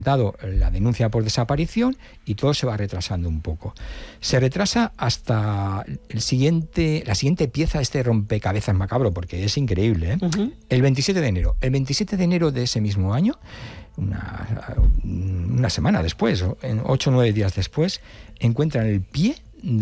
dado la denuncia por desaparición y todo se va retrasando un poco. Se retrasa hasta la siguiente pieza de este rompecabezas macabro, porque es increíble, ¿eh? Uh-huh. El 27 de enero. El 27 de enero de ese mismo año, una semana después, 8 o 9 días después, encuentran el pie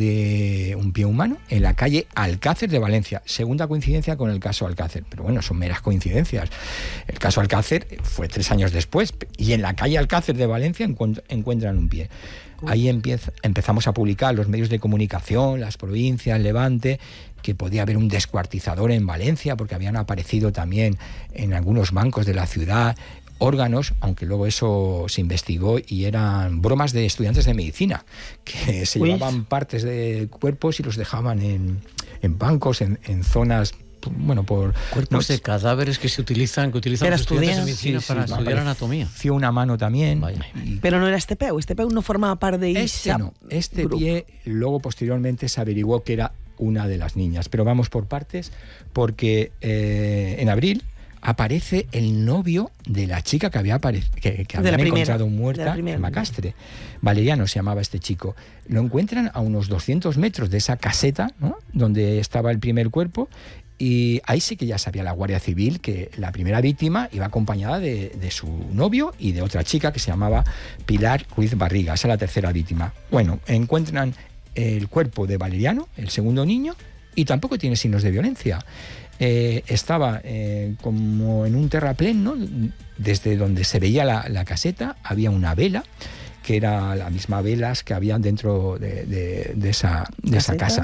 de un pie humano en la calle Alcácer de Valencia. Segunda coincidencia con el caso Alcácer, pero bueno, son meras coincidencias. El caso Alcácer fue 3 años después y en la calle Alcácer de Valencia encuentran un pie. Ahí empezamos a publicar los medios de comunicación, las provincias, Levante, que podía haber un descuartizador en Valencia porque habían aparecido también en algunos bancos de la ciudad órganos, aunque luego eso se investigó y eran bromas de estudiantes de medicina que se llevaban partes de cuerpos y los dejaban en bancos, en zonas, bueno, por cuerpos de cadáveres que utilizan los estudiantes de medicina para estudiar anatomía. Una mano también. Pero no era este peu no formaba parte de este pie luego posteriormente se averiguó que era una de las niñas, pero vamos por partes, porque en abril aparece el novio de la chica que habían encontrado muerta en Macastre. Valeriano se llamaba este chico. Lo encuentran a unos 200 metros de esa caseta, ¿no?, donde estaba el primer cuerpo, y ahí sí que ya sabía la Guardia Civil que la primera víctima iba acompañada de su novio y de otra chica que se llamaba Pilar Ruiz Barriga. Esa es la tercera víctima. Bueno, encuentran el cuerpo de Valeriano, el segundo niño, y tampoco tiene signos de violencia. Estaba como en un terraplén, ¿no? Desde donde se veía la caseta había una vela, que era las mismas velas que había dentro de esa casa.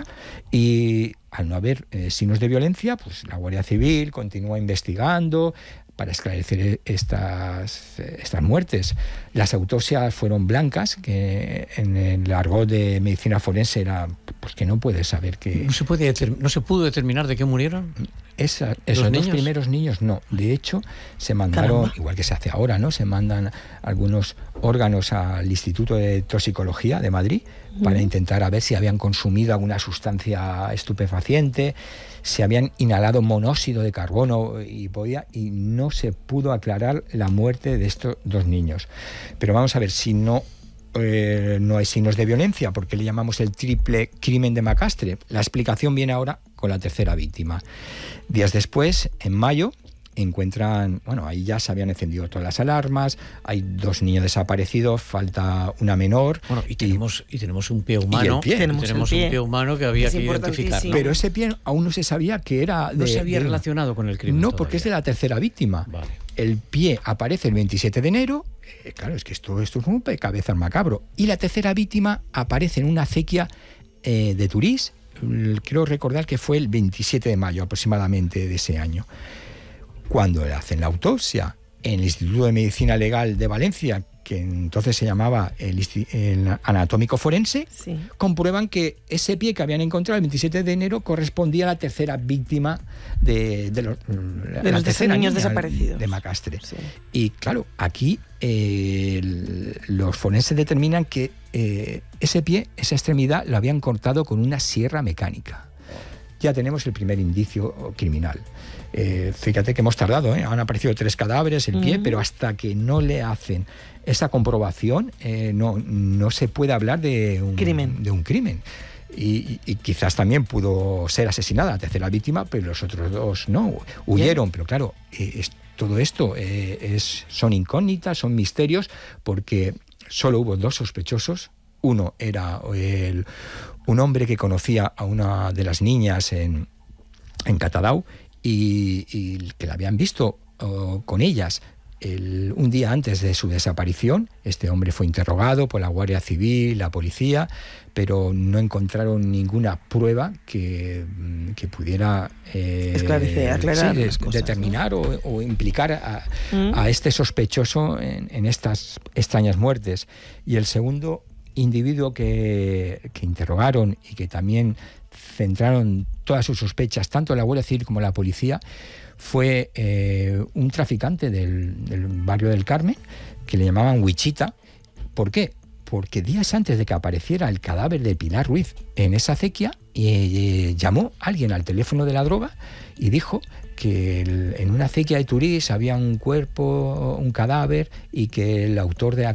Y al no haber signos de violencia, pues la Guardia Civil continúa investigando para esclarecer estas muertes. Las autopsias fueron blancas, que en el argot de medicina forense era pues que no puedes saber que... ¿No se pudo determinar de qué murieron? Esos dos primeros niños no. De hecho, se mandaron, igual que se hace ahora, ¿no?, se mandan algunos órganos al Instituto de Toxicología de Madrid para intentar a ver si habían consumido alguna sustancia estupefaciente, si habían inhalado monóxido de carbono y no se pudo aclarar la muerte de estos dos niños. Pero vamos a ver, si no hay signos de violencia, porque le llamamos el triple crimen de Macastre. La explicación viene ahora con la tercera víctima. Días después, en mayo, encuentran, ahí ya se habían encendido todas las alarmas, hay 2 niños desaparecidos, falta una menor. Y tenemos un pie humano. Tenemos un pie humano que había que identificar, ¿no? Pero ese pie aún no se sabía que era... No se había relacionado con el crimen. No, porque es de la tercera víctima. Vale. El pie aparece el 27 de enero, claro, es que esto es un rompecabezas macabro. Y la tercera víctima aparece en una acequia de Turís, creo recordar que fue el 27 de mayo aproximadamente de ese año. Cuando le hacen la autopsia en el Instituto de Medicina Legal de Valencia, que entonces se llamaba el Anatómico Forense, comprueban que ese pie que habían encontrado el 27 de enero correspondía a la tercera víctima de los tercera niños desaparecidos de Macastre. Sí. Y claro, aquí los forenses determinan que ese pie, esa extremidad, lo habían cortado con una sierra mecánica. Ya tenemos el primer indicio criminal. Fíjate que hemos tardado, han aparecido 3 cadáveres, el pie, pero hasta que no le hacen esa comprobación no se puede hablar de un crimen. Y quizás también pudo ser asesinada la tercera víctima, pero los otros 2 no, huyeron. Pero claro, todo esto son incógnitas, son misterios, porque solo hubo 2 sospechosos. Uno era un hombre que conocía a una de las niñas en Catadau y que la habían visto con ellas un día antes de su desaparición. Este hombre fue interrogado por la Guardia Civil, la policía, pero no encontraron ninguna prueba que pudiera esclarecer, aclarar determinar o implicar a este sospechoso en estas extrañas muertes. Y el segundo individuo que interrogaron y que también centraron todas sus sospechas, tanto la Guardia Civil como la policía, fue un traficante del barrio del Carmen, que le llamaban Wichita. ¿Por qué? porque días antes de que apareciera el cadáver de Pilar Ruiz en esa acequia, llamó alguien al teléfono de la droga y dijo que en una acequia de Turís había un cuerpo, un cadáver, y que el autor de